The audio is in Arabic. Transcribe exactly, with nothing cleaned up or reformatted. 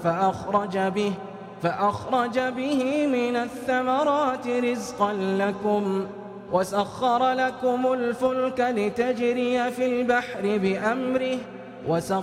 فأخرج به فأخرج به من الثمرات رزقا لكم وسخر لكم الفلك لتجري في البحر بأمره وسخر